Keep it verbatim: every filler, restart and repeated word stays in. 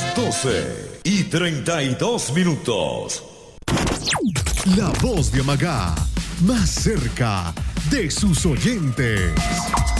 doce y treinta y dos minutos. La voz de Amagá, más cerca de sus oyentes.